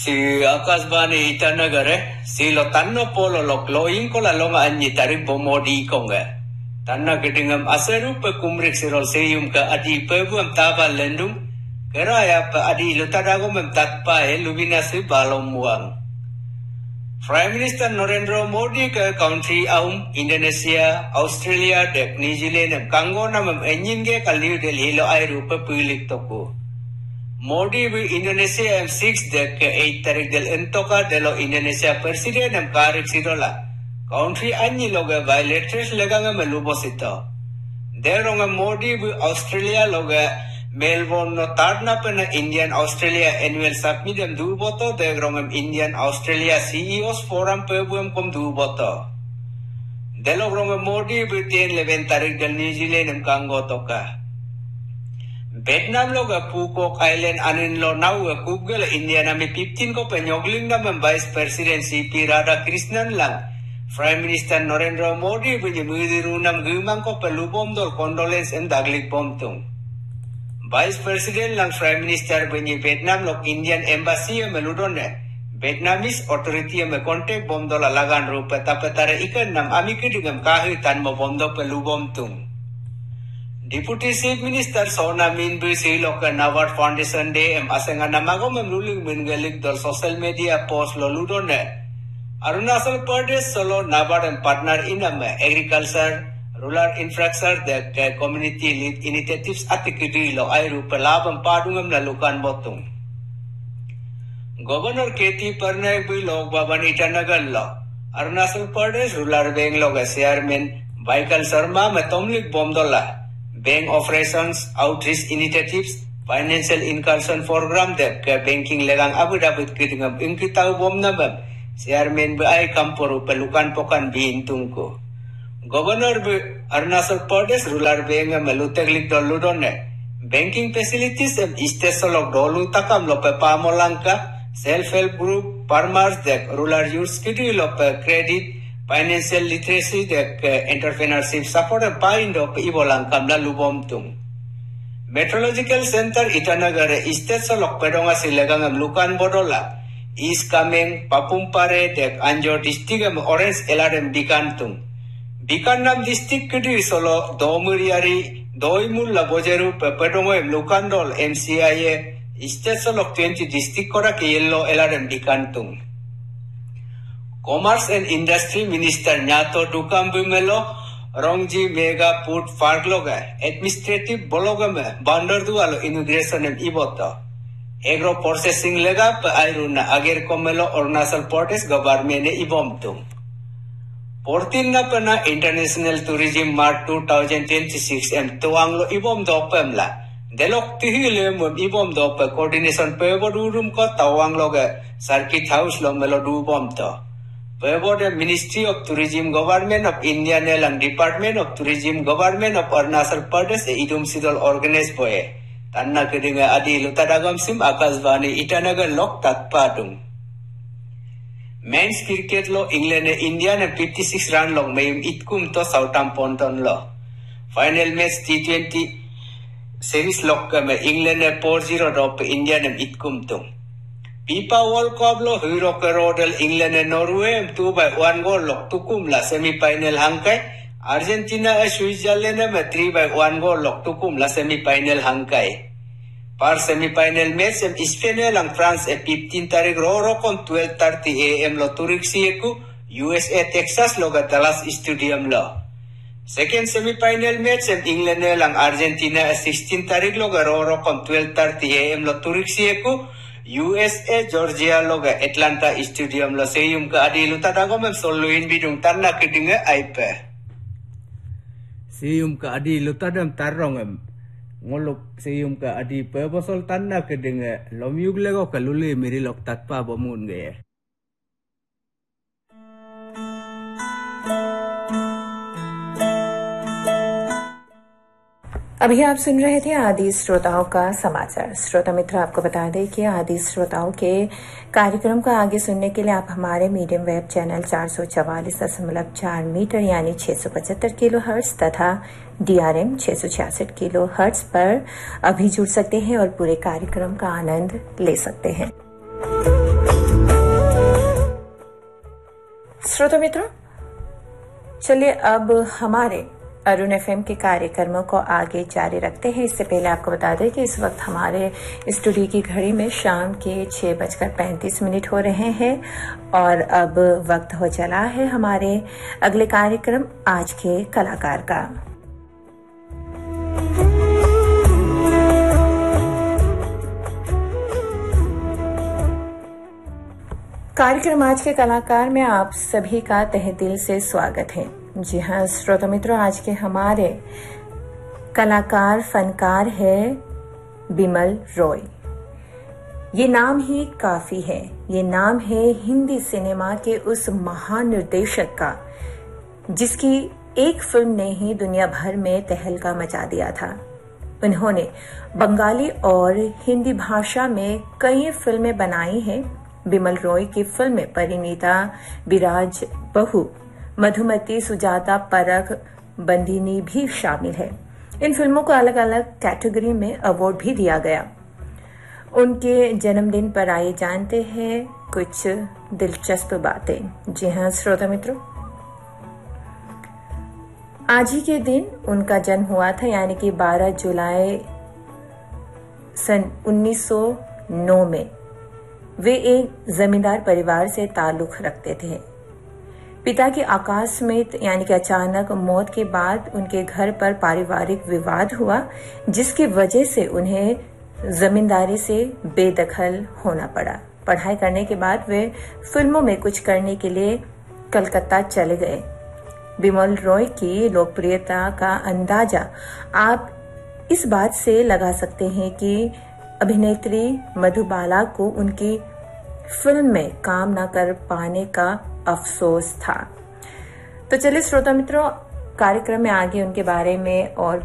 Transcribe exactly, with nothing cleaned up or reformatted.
Si Akasbani Itanagare, si lo tanno polo lo cloing ko la longa anyi tarik bomodi konga. Tanna gedingam aseru pe kumrik sirol seyum ka adi pebuam taba lendum, keraya pa adi lutadago mem tatpa e lubina si balom muang. Prime Minister Narendra Modi ke country aum Indonesia, Australia, dek New Zealand em kanggo namem enyinge kaliu del hilo airu pe pilik toko. Modi bi Indonesia em six dek ke eight tarik del entoka delo Indonesia presiden em karik sidola. Country anyi loga bilaterals leganga melubosito. Deronga Modi bi Australia loga Melbourne no tarna pena Indian Australia annual summit em du boto degrongam Indian Australia C E Os forum pebuem kom du boto. Delogronga Modi bi ten leven tarik del New Zealand em kanggo toka. Vietnam loga Phuket Island anin lo nau Google India nami fifteen ko penyogling nam Vice President C P Radhakrishnan lang Prime Minister Narendra Modi bunyi mudiru nam gumang ko pelubom dol condolence en daglik bomtung. Vice President lang Prime Minister bunyi Vietnam lok Indian Embassy meludone Vietnamese authority me contact bom dol alagan rupa tapetare ikan nam amiki digam kahi tan mo bom dol pelubom tung. Deputy Chief Minister Sona Minbu Siloka Nawar Foundation Day em asenga namago mem ruling mingalik dol social media post lo ludone. Arunachal Pradesh solo Nabar and partner in am agriculture, rural infrastructure, the community initiatives atikidi lo airu pelabam padungam lalukan botung. Governor K T Parnaik bi log baban Itanagar lo. Arunachal Pradesh rural bank loga chairman Baikal Sharma metomlik bomdola. Bank operations, outreach initiatives, financial inclusion program that banking legang abu dapat kidingam ingkitau bom nabam. Chairman by Kamporu pelukan pokan bintungko. Governor by Arunachal Pradesh rural bank meluteglik doludone. Banking facilities em istesolok dolu takam lope pamolanka, self-help group, farmers dek rural youth kidi lope credit, financial literacy dek entrepreneurship support em paindo pe ibolangkam lalu bomtung. Meteorological Center Itanagar istesolok pedonga silegang em lukan bodola. Is coming Papumpare dek Anjor district em orange alert em bikantung. Bikanam district kidi solo domuriari doimul labojeru pepedongo em lukandol M C I A state solo twenty district kora ke yellow alert em bikantung. Commerce and Industry Minister Nyato Dukam Bumelo Rongji Mega Port Park loga administrative bologame Bandardualo immigration em ibota. Agro processing lega pa airuna ager komelo Arunachal Pradesh government e ibomtum. Portin na pa na International Tourism Mart twenty twenty-six em tuanglo ibom dopem la. Delok tihile mum ibom dope coordination pebodurum ko tawang loga circuit house lo melo du bomto. Pebode Ministry of Tourism Government of India nelang Department of Tourism Government of Arunachal Pradesh e idum sidol organize boye. Tanna kedinga adi lutadagam sim Akasbani Itanagar lok tatpadung. Men's cricket lo England e India ne fifty-six run long mayum itkum to Southampton lo. Final match T twenty series lok me England e four zero dop India ne itkum tung. FIFA World Cup lo hero kerodel England e Norway two by one goal lok tukum la semi final hangkai. Argentina e Switzerland me three by one goal lok tukum la semi final hangkai. Par semi final match em Spain lang France e fifteen tarik roro kon twelve thirty A M lo turik sieku U S A Texas lo ga Dallas Stadium lo. Second semi final match em England lang Argentina e sixteen tarik lo ga roro kon twelve thirty A M lo turik sieku U S A Georgia lo ga Atlanta Stadium lo seyum ka adilu tadagom em soluin bidung tanna kedinga aipe. Siyum ka adi lutadam tarong em ngolok siyum ka adi pebosol tanna kedenge lomyug lego kaluli mirilok tatpa bomun gaya. अभी आप सुन रहे थे आदि श्रोताओं का समाचार। श्रोता मित्र, आपको बता दें कि आदि श्रोताओं के कार्यक्रम का आगे सुनने के लिए आप हमारे मीडियम वेब चैनल चार सौ चवालीस दशमलव चार मीटर यानी छह सौ पचहत्तर किलो हर्ट्ज तथा डीआरएम छह सौ छियासठ किलो हर्ट्ज पर अभी जुड़ सकते हैं और पूरे कार्यक्रम का आनंद ले सकते हैं। श्रोता मित्रों, चलिए अब हमारे अरुण एफएम के कार्यक्रमों को आगे जारी रखते हैं। इससे पहले आपको बता दें कि इस वक्त हमारे स्टूडियो की घड़ी में शाम के छह बजकर पैंतीस मिनट हो रहे हैं और अब वक्त हो चला है हमारे अगले कार्यक्रम आज के कलाकार का। कार्यक्रम आज के कलाकार में आप सभी का तहे दिल से स्वागत है। जी हाँ श्रोता मित्रों, आज के हमारे कलाकार फनकार है बिमल रॉय। ये नाम ही काफी है। ये नाम है हिंदी सिनेमा के उस महान निर्देशक का जिसकी एक फिल्म ने ही दुनिया भर में तहलका मचा दिया था। उन्होंने बंगाली और हिंदी भाषा में कई फिल्में बनाई हैं। बिमल रॉय की फिल्में परिणीता, विराज बहू, मधुमती, सुजाता, परख, बंदिनी भी शामिल है। इन फिल्मों को अलग अलग कैटेगरी में अवार्ड भी दिया गया। उनके जन्मदिन पर आइए जानते हैं कुछ दिलचस्प बातें। जी हाँ श्रोता मित्रों, आज ही के दिन उनका जन्म हुआ था, यानी कि बारह जुलाई सन उन्नीस सौ नौ में। वे एक जमींदार परिवार से ताल्लुक रखते थे। पिता की आकस्मिक यानी कि अचानक मौत के बाद उनके घर पर पारिवारिक विवाद हुआ, जिसकी वजह से उन्हें जमींदारी से बेदखल होना पड़ा। पढ़ाई करने के बाद वे फिल्मों में कुछ करने के लिए कलकत्ता चले गए। बिमल रॉय की लोकप्रियता का अंदाजा आप इस बात से लगा सकते हैं कि अभिनेत्री मधुबाला को उनकी फिल्म में काम न कर पाने का अफसोस था। तो चलिए श्रोता मित्रों, कार्यक्रम में आगे उनके बारे में और